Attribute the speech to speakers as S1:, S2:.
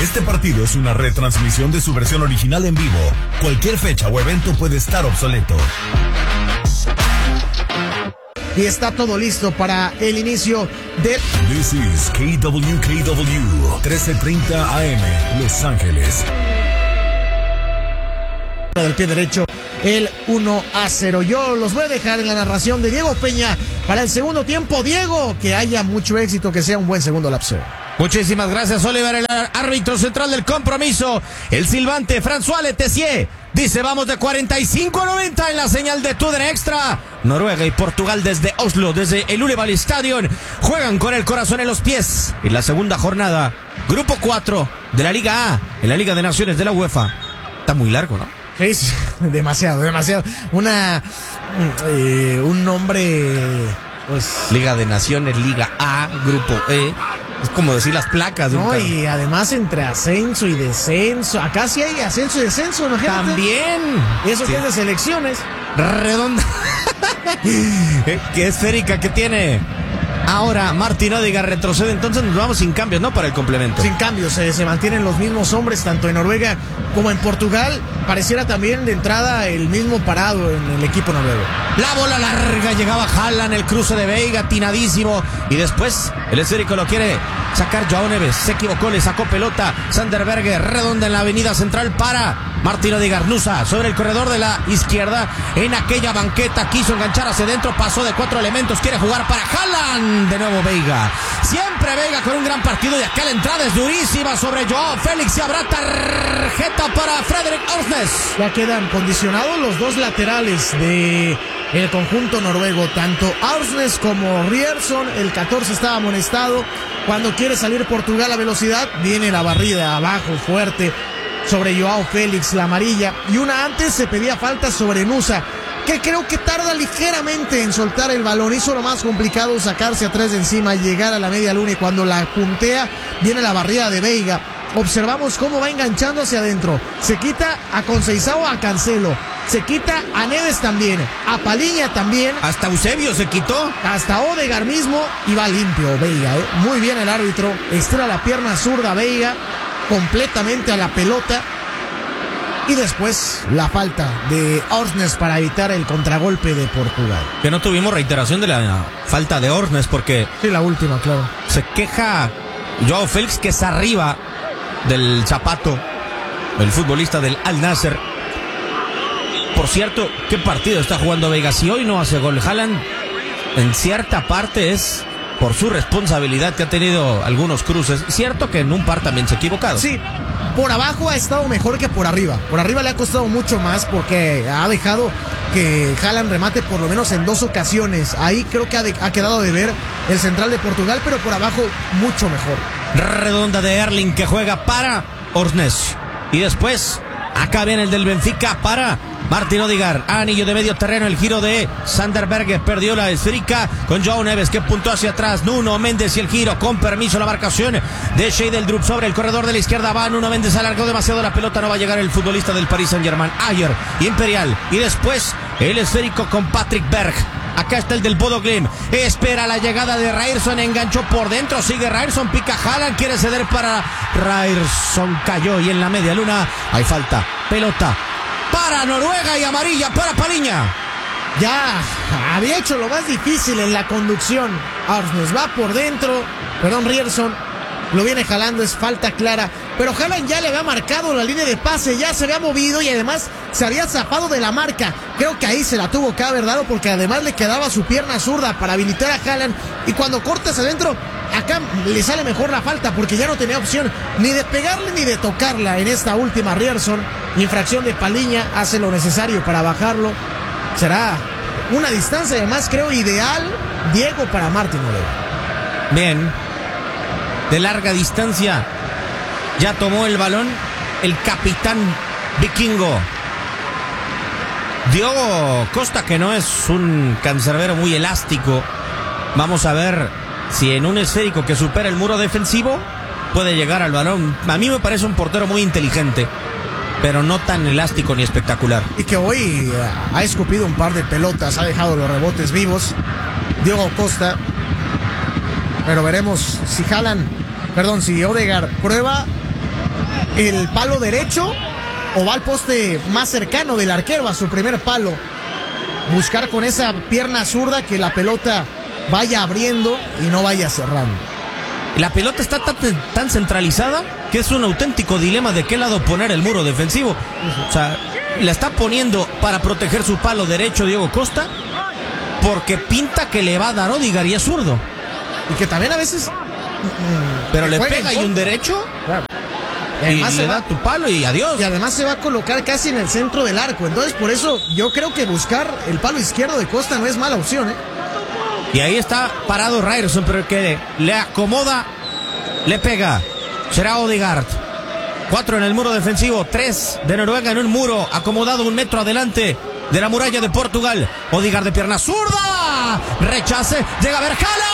S1: Este partido es una retransmisión de su versión original en vivo. Cualquier fecha o evento puede estar obsoleto.
S2: Y está todo listo para el inicio de...
S1: This is KWKW 1330 AM, Los Ángeles.
S2: Del pie derecho, el 1-0. Yo los voy a dejar en la narración de Diego Peña para el segundo tiempo. Diego, que haya mucho éxito, que sea un buen segundo lapso.
S3: Muchísimas gracias, Oliver, el árbitro central del compromiso. El silbante François Letessier dice: vamos de 45 a 90 en la señal de TUDN Extra. Noruega y Portugal desde Oslo, desde el Ullevål Stadion, juegan con el corazón en los pies en la segunda jornada, grupo 4 de la Liga A, en la Liga de Naciones de la UEFA. Está muy largo, ¿no?
S2: Sí, demasiado. Un nombre, pues...
S3: Liga de Naciones, Liga A, grupo E. Es como decir las placas de un
S2: No,
S3: carro.
S2: y además entre ascenso y descenso. Acá sí hay ascenso y descenso, imagínate.
S3: También.
S2: Y eso
S3: Sí.
S2: que es de selecciones.
S3: Redonda. Qué esférica que tiene. Ahora Martín Odegaard retrocede, entonces nos vamos sin cambios, ¿no? Para el complemento.
S2: Sin cambios, se mantienen los mismos hombres, tanto en Noruega como en Portugal. Pareciera también de entrada el mismo parado en el equipo noruego.
S3: La bola larga, llegaba Haaland, el cruce de Veiga, atinadísimo. Y después el esférico lo quiere sacar Joao Neves. Se equivocó, le sacó pelota. Sander Berge, redonda en la avenida central para Martín Odegaard. Nusa sobre el corredor de la izquierda. En aquella banqueta quiso enganchar hacia adentro. Pasó de 4 elementos. Quiere jugar para Haaland. De nuevo Veiga. Siempre Veiga con un gran partido. Y acá la entrada es durísima sobre Joao Félix. Y habrá tarjeta para Frederik Ørsnes.
S2: Ya quedan condicionados los dos laterales de el conjunto noruego, tanto Ørsnes como Ryerson. El 14 estaba amonestado. Cuando quiere salir Portugal a velocidad, viene la barrida abajo fuerte sobre Joao Félix, la amarilla. Y una antes se pedía falta sobre Nusa, que creo que tarda ligeramente en soltar el balón. Hizo lo más complicado, sacarse a 3 de encima, llegar a la media luna, y cuando la puntea viene la barrida de Veiga. Observamos cómo va enganchando hacia adentro. Se quita a Conceição, a Cancelo. Se quita a Neves también. A Paliña también.
S3: Hasta Eusebio se quitó.
S2: Hasta Odegaard mismo. Y va limpio Veiga. Muy bien el árbitro. Estira la pierna zurda Veiga completamente a la pelota. Y después la falta de Ørsnes para evitar el contragolpe de Portugal.
S3: Que no tuvimos reiteración de la falta de Ørsnes porque
S2: Sí, la última, claro.
S3: se queja Joao Félix, que es arriba del zapato, el futbolista del Al Nassr. Por cierto, qué partido está jugando Veiga. Si hoy no hace gol Haaland, en cierta parte es por su responsabilidad, que ha tenido algunos cruces. Cierto que en un par también se ha equivocado.
S2: Sí, por abajo ha estado mejor que por arriba. Por arriba le ha costado mucho más porque ha dejado que Haaland remate por lo menos en 2 ocasiones. Ahí creo que ha quedado de ver el central de Portugal, pero por abajo mucho mejor.
S3: Redonda de Erling, que juega para Ørsnes. Y después, acá viene el del Benfica para Martín Odegaard. Anillo de medio terreno, el giro de Sander Berge. Perdió la esférica con Joao Neves, que puntó hacia atrás. Nuno Méndez y el giro con permiso. La marcación de Scheidel-Drup sobre el corredor de la izquierda. Va Nuno Méndez, alargó demasiado la pelota. No va a llegar el futbolista del Paris Saint-Germain. Ayer, Imperial. Y después el esférico con Patrick Berg. Acá está el del Bodo Glimt. Espera la llegada de Ryerson. Enganchó por dentro. Sigue Ryerson. Pica Haaland. Quiere ceder para Ryerson. Cayó. Y en la media luna hay falta. Pelota para Noruega y amarilla para Paliña.
S2: Ya había hecho lo más difícil en la conducción. Ørsnes va por dentro. Ryerson lo viene jalando, es falta clara. Pero Haaland ya le había marcado la línea de pase, ya se había movido y además se había zafado de la marca. Creo que ahí se la tuvo que haber dado porque además le quedaba su pierna zurda para habilitar a Haaland. Y cuando cortas adentro, acá le sale mejor la falta porque ya no tenía opción ni de pegarle ni de tocarla en esta última. Ryerson, infracción de Paliña, hace lo necesario para bajarlo. Será una distancia además creo ideal, Diego, para Martín Odegaard.
S3: Bien, de larga distancia ya tomó el balón el capitán vikingo Diogo Costa, que no es un cancerbero muy elástico. Vamos a ver si en un esférico que supera el muro defensivo puede llegar al balón. A mí me parece un portero muy inteligente, pero no tan elástico ni espectacular.
S2: Y que hoy ha escupido un par de pelotas, ha dejado los rebotes vivos Diogo Costa. Pero veremos si si Odegaard prueba el palo derecho o va al poste más cercano del arquero, a su primer palo. Buscar con esa pierna zurda que la pelota vaya abriendo y no vaya cerrando.
S3: La pelota está tan centralizada que es un auténtico dilema de qué lado poner el muro defensivo. O sea, la está poniendo para proteger su palo derecho Diego Costa, porque pinta que le va a dar Odegaard y es zurdo.
S2: Y que también a veces...
S3: Pero le pega y un derecho...
S2: Claro.
S3: Y además le da tu palo y adiós.
S2: Y además se va a colocar casi en el centro del arco. Entonces, por eso yo creo que buscar el palo izquierdo de Costa no es mala opción, ¿eh?
S3: Y ahí está parado Ryerson, pero que le acomoda, le pega. Será Odegaard. 4 en el muro defensivo, 3 de Noruega en un muro acomodado 1 metro adelante de la muralla de Portugal. Odegaard de pierna zurda. Rechace, llega a ver Haaland.